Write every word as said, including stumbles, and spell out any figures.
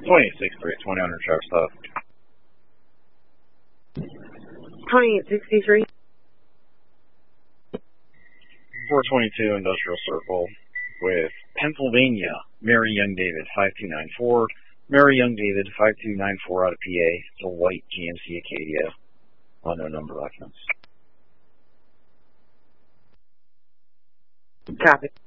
twenty-six three, twenty on your truck stop. twenty-eight sixty-three. four twenty-two Industrial Circle with Pennsylvania, Mary Young David, five two nine four. Mary Young David, five two nine four out of P A. It's a white G M C Acadia on no number documents. Copy.